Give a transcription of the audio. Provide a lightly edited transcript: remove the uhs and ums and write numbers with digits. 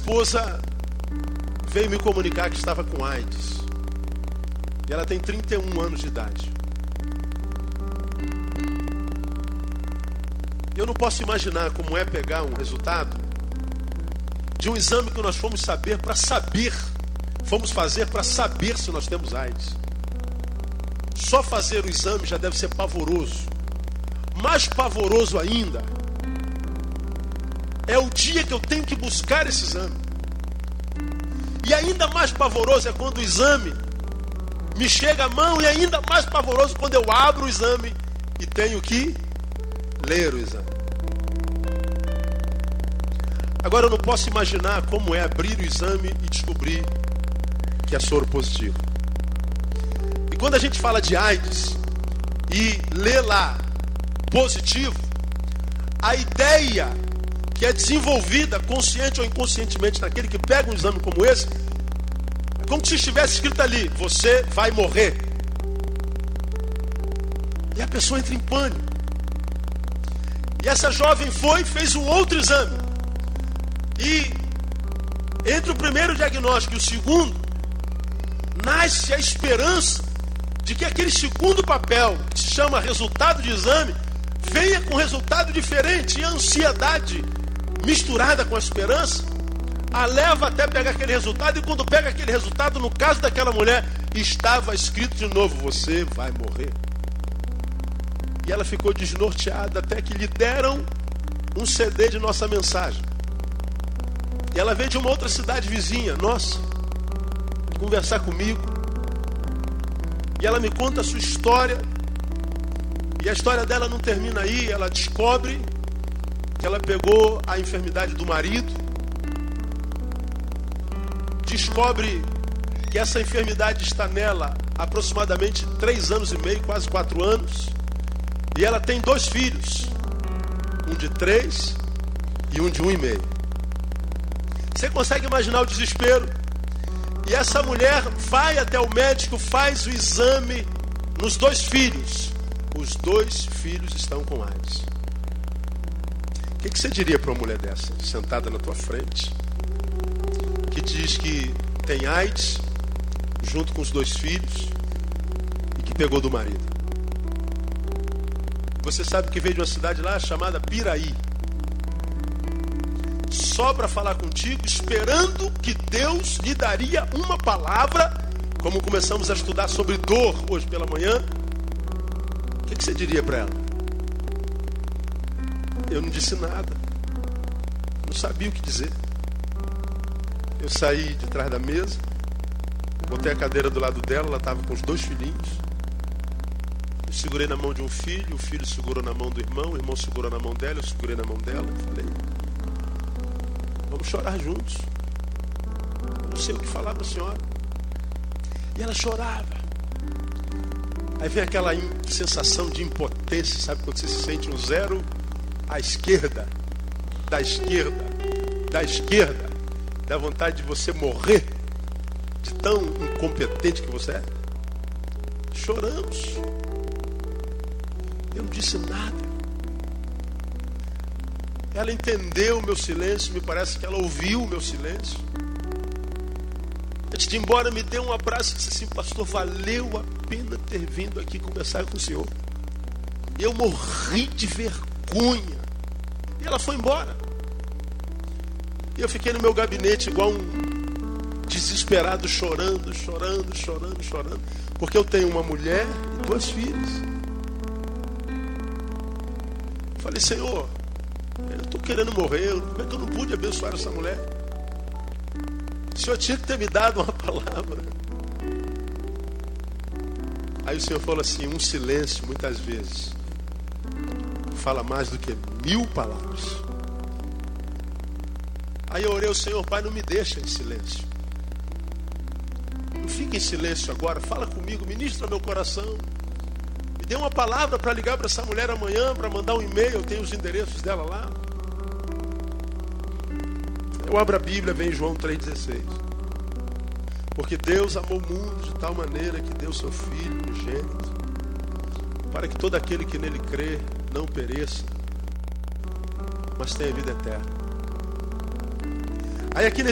esposa veio me comunicar que estava com AIDS. E ela tem 31 anos de idade. Eu não posso imaginar como é pegar um resultado de um exame que nós fomos fazer para saber se nós temos AIDS. Só fazer o exame já deve ser pavoroso. Mais pavoroso ainda é o dia que eu tenho que buscar esse exame. E ainda mais pavoroso é quando o exame me chega à mão, e ainda mais pavoroso quando eu abro o exame e tenho que ler o exame. Agora eu não posso imaginar como é abrir o exame e descobrir que é soro positivo. E quando a gente fala de AIDS e lê lá positivo, a ideia que é desenvolvida consciente ou inconscientemente naquele que pega um exame como esse, é como se estivesse escrito ali: você vai morrer. E a pessoa entra em pânico. E essa jovem fez um outro exame. E entre o primeiro diagnóstico e o segundo, nasce a esperança de que aquele segundo papel, que se chama resultado de exame, venha com resultado diferente. E a ansiedade misturada com a esperança a leva até pegar aquele resultado. E quando pega aquele resultado, no caso daquela mulher, estava escrito de novo: você vai morrer. E ela ficou desnorteada até que lhe deram um CD de Nossa Mensagem. E ela veio de uma outra cidade vizinha, nossa, conversar comigo. E ela me conta a sua história. E a história dela não termina aí. Ela descobre que ela pegou a enfermidade do marido. Descobre que essa enfermidade está nela há aproximadamente 3 anos e meio, quase 4 anos. E ela tem 2 filhos. Um de 3 e um de 1,5. Você consegue imaginar o desespero? E essa mulher vai até o médico, faz o exame nos 2 filhos. Os 2 filhos estão com AIDS. O que você diria para uma mulher dessa, sentada na tua frente, que diz que tem AIDS, junto com os 2 filhos, e que pegou do marido? Você sabe que veio de uma cidade lá chamada Piraí, só para falar contigo, esperando que Deus lhe daria uma palavra, como começamos a estudar sobre dor hoje pela manhã. O que você diria para ela? Eu não disse nada, não sabia o que dizer. Eu saí de trás da mesa, botei a cadeira do lado dela, ela estava com os 2 filhinhos. Eu segurei na mão de um filho, o filho segurou na mão do irmão, o irmão segurou na mão dela, eu segurei na mão dela e falei: vamos chorar juntos. Eu não sei o que falar para a senhora. E ela chorava. Aí vem aquela sensação de impotência, sabe quando você se sente um zero à esquerda, da esquerda, da esquerda, dá vontade de você morrer, de tão incompetente que você é. Choramos. Eu não disse nada. Ela entendeu o meu silêncio, me parece que ela ouviu o meu silêncio. Antes de ir embora, me deu um abraço e disse assim: pastor, valeu a pena ter vindo aqui conversar com o senhor. Eu morri de vergonha. E ela foi embora. E eu fiquei no meu gabinete igual um desesperado, chorando, porque eu tenho uma mulher e 2 filhas. Falei: Senhor, eu estou querendo morrer, como é que eu não pude abençoar essa mulher? O Senhor tinha que ter me dado uma palavra. Aí o Senhor falou assim: um silêncio muitas vezes fala mais do que 1000 palavras. Aí eu orei ao Senhor: Pai, não me deixa em silêncio. Não fique em silêncio agora, fala comigo, ministra meu coração. Me dê uma palavra para ligar para essa mulher amanhã, para mandar um e-mail, eu tenho os endereços dela lá. Eu abro a Bíblia, vem João 3,16. Porque Deus amou o mundo de tal maneira que deu seu Filho unigênito, para que todo aquele que nele crê não pereça, mas tenha vida eterna. Aí aqui